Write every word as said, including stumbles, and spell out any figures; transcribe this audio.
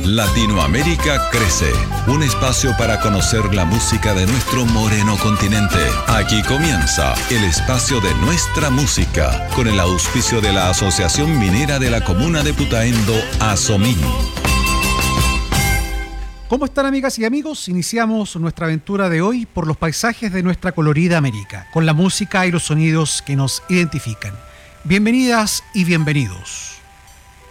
Latinoamérica crece, un espacio para conocer la música de nuestro moreno continente. Aquí comienza el espacio de nuestra música, con el auspicio de la Asociación Minera de la Comuna de Putaendo, ASOMIN. ¿Cómo están, amigas y amigos? Iniciamos nuestra aventura de hoy por los paisajes de nuestra colorida América, con la música y los sonidos que nos identifican. Bienvenidas y bienvenidos.